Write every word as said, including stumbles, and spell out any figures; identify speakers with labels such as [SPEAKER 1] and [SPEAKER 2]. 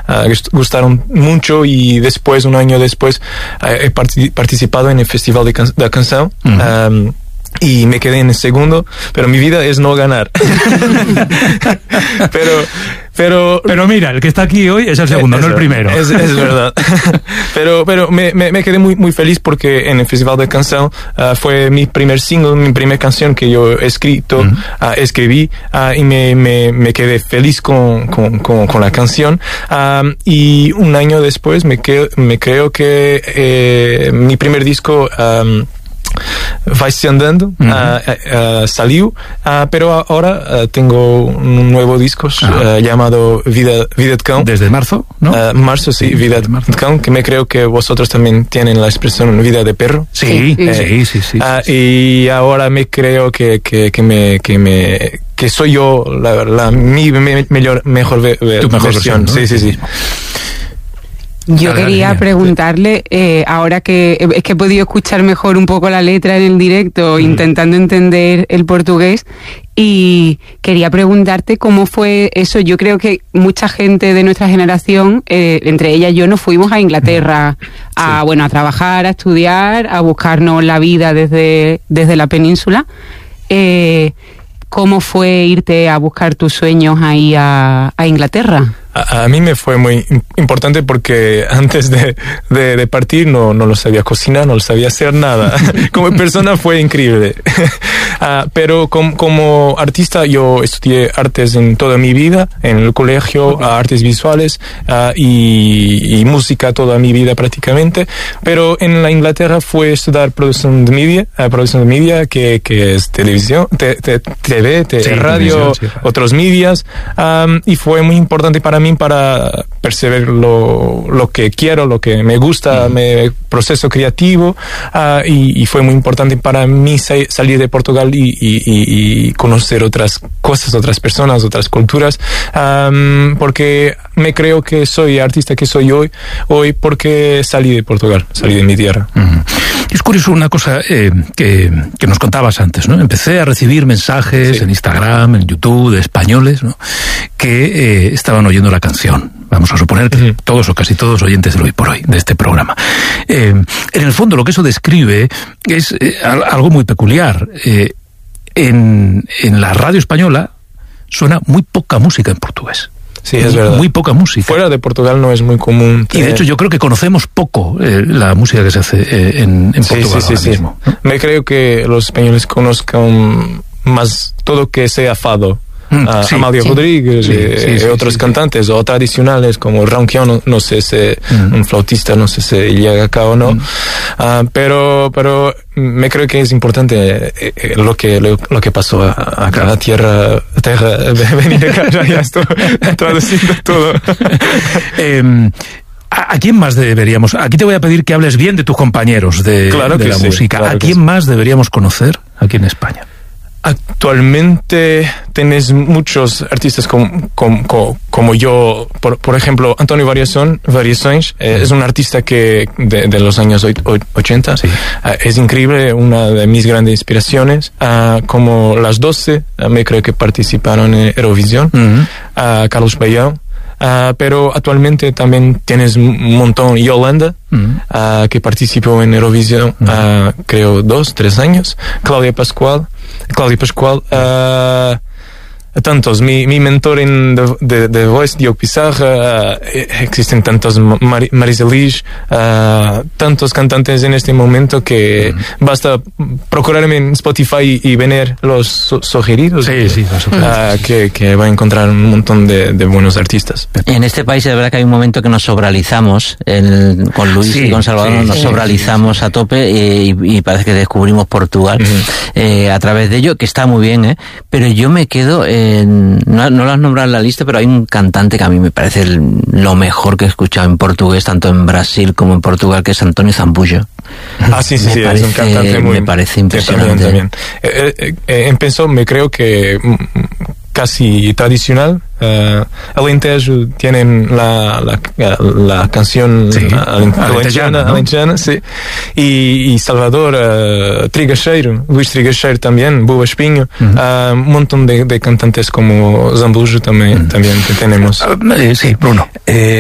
[SPEAKER 1] uh, gustaron mucho, y después, un año después, uh, he part- participado en el Festival de, can- de Canción. Uh-huh. Um, y me quedé en el segundo, pero mi vida es no ganar. pero, pero,
[SPEAKER 2] pero mira, el que está aquí hoy es el segundo, es, no el primero.
[SPEAKER 1] Es, es verdad. pero, pero me, me, me quedé muy, muy feliz porque en el Festival de Canción uh, fue mi primer single, mi primera canción que yo he escrito, uh-huh. uh, escribí, uh, y me, me, me quedé feliz con, con, con, con la canción. Um, y un año después me, que, me creo que eh, mi primer disco, um, Vai-se Andando, uh-huh. uh, uh, salió, uh, pero ahora uh, tengo un nuevo disco uh-huh. uh, llamado Vida, Vida de Cão.
[SPEAKER 2] Desde marzo, ¿no?
[SPEAKER 1] Uh, marzo, sí, sí, Vida de Cão, que me creo que vosotros también tienen la expresión Vida de Perro.
[SPEAKER 2] Sí, sí, eh, sí, sí, sí,
[SPEAKER 1] uh,
[SPEAKER 2] sí.
[SPEAKER 1] Y ahora me creo que, que, que me... Que me que soy yo la, la mi me, mejor, mejor, ve, ve,
[SPEAKER 2] tu mejor
[SPEAKER 1] versión,
[SPEAKER 2] versión, ¿no?
[SPEAKER 1] Sí, sí, sí.
[SPEAKER 3] Yo quería preguntarle, eh, ahora que es que he podido escuchar mejor un poco la letra en el directo, mm. intentando entender el portugués, y quería preguntarte cómo fue eso. Yo creo que mucha gente de nuestra generación, eh, entre ellas yo, nos fuimos a Inglaterra a, sí. bueno, a trabajar, a estudiar, a buscarnos la vida desde, desde la península. Eh, ¿Cómo fue irte a buscar tus sueños ahí a, a Inglaterra?
[SPEAKER 1] A, a mí me fue muy importante porque antes de, de, de partir no, no lo sabía cocinar, no lo sabía hacer nada. Como persona fue increíble. uh, pero com, como artista yo estudié artes en toda mi vida, en el colegio, uh, artes visuales uh, y, y música toda mi vida prácticamente. Pero en la Inglaterra fue estudiar producción de media, uh, producción de media que, que es televisión, te, te, T V, te, sí, radio, sí, otros medios, um, y fue muy importante para mí para percibir lo, lo que quiero, lo que me gusta, uh-huh. mi proceso creativo, uh, y, y fue muy importante para mí sa- salir de Portugal y, y, y, y conocer otras cosas, otras personas, otras culturas, um, porque me creo que soy artista que soy hoy, hoy porque salí de Portugal, salí de mi tierra.
[SPEAKER 2] Uh-huh. Es curioso una cosa eh, que, que nos contabas antes, ¿no? Empecé a recibir mensajes sí. en Instagram, en YouTube, de españoles, ¿no? Que eh, estaban oyendo la canción. Vamos a suponer que uh-huh. todos o casi todos oyentes de Hoy por Hoy, de este programa. Eh, en el fondo lo que eso describe es eh, algo muy peculiar. Eh, en, en la radio española suena muy poca música en portugués.
[SPEAKER 1] Sí, es verdad.
[SPEAKER 2] Muy poca música.
[SPEAKER 1] Fuera de Portugal no es muy común.
[SPEAKER 2] Y de hecho yo creo que conocemos poco eh, la música que se hace eh, en, en
[SPEAKER 1] sí,
[SPEAKER 2] Portugal
[SPEAKER 1] sí,
[SPEAKER 2] ahora
[SPEAKER 1] sí,
[SPEAKER 2] mismo,
[SPEAKER 1] sí.
[SPEAKER 2] ¿no?
[SPEAKER 1] Me creo que los españoles conozcan más todo que sea fado.
[SPEAKER 2] Mm,
[SPEAKER 1] uh,
[SPEAKER 2] sí,
[SPEAKER 1] Amália
[SPEAKER 2] sí.
[SPEAKER 1] Rodríguez
[SPEAKER 2] sí,
[SPEAKER 1] y,
[SPEAKER 2] sí,
[SPEAKER 1] y
[SPEAKER 2] sí,
[SPEAKER 1] otros
[SPEAKER 2] sí,
[SPEAKER 1] cantantes sí. o tradicionales como Ronquião, no, no sé si mm. un flautista, no sé si llega acá o no, mm. uh, pero pero me creo que es importante eh, eh, lo que lo, lo que pasó a, a cada tierra tierra venir acá, ya, ya estoy traduciendo todo.
[SPEAKER 2] eh, ¿A quién más deberíamos? Aquí te voy a pedir que hables bien de tus compañeros de,
[SPEAKER 1] claro
[SPEAKER 2] de
[SPEAKER 1] que
[SPEAKER 2] la
[SPEAKER 1] sí,
[SPEAKER 2] música.
[SPEAKER 1] Claro
[SPEAKER 2] ¿A quién
[SPEAKER 1] sí.
[SPEAKER 2] más deberíamos conocer aquí en España?
[SPEAKER 1] Actualmente tenés muchos artistas como, como, como yo, por, por ejemplo, Antonio Variación, Variações, eh, es un artista que de, de los años ochenta, sí. uh, es increíble, una de mis grandes inspiraciones, uh, como Las doce, uh, me creo que participaron en Eurovisión, uh-huh. uh, Carlos Baião. Uh, pero actualmente también tienes un montón. Yolanda, uh-huh. uh, que participó en Eurovisión, uh-huh. uh, creo dos, tres años. Claudia Pascual, Claudia Pascual, uh, tantos. Mi, mi mentor en The, The, The Voice, Diogo Pizarra, uh, existen tantos, Mar, Marisa Liz, uh, tantos cantantes en este momento que uh-huh. basta procurarme en Spotify y, y ver los so, sugeridos.
[SPEAKER 2] Sí, sí,
[SPEAKER 1] uh, que, que va a encontrar un montón de, de buenos artistas.
[SPEAKER 4] En este país es verdad que hay un momento que nos sobralizamos, el, con Luis sí, y con Salvador sí, nos sí, sobralizamos sí, sí. a tope y, y parece que descubrimos Portugal uh-huh. eh, a través de ello, que está muy bien, ¿eh? Pero yo me quedo... Eh, No, no lo has nombrado en la lista, pero hay un cantante que a mí me parece el, lo mejor que he escuchado en portugués, tanto en Brasil como en Portugal, que es Antonio Zambujo.
[SPEAKER 1] Ah, sí, sí,
[SPEAKER 4] me
[SPEAKER 1] sí,
[SPEAKER 4] parece,
[SPEAKER 1] es un cantante muy...
[SPEAKER 4] Me parece impresionante.
[SPEAKER 1] También, también. Eh, eh, eh, empezó, me creo que casi tradicional. Uh, Alentejo tienen la, la, la canción
[SPEAKER 2] sí,
[SPEAKER 1] alentejana, ¿no? alentejana, sí. Y, y Salvador, uh, Trigacheiro, Luis Trigacheiro también, Boa Espinho, uh-huh. uh, un montón de, de cantantes como Zambujo también, uh-huh. también que tenemos.
[SPEAKER 2] Uh, eh, sí, Bruno.
[SPEAKER 1] Eh,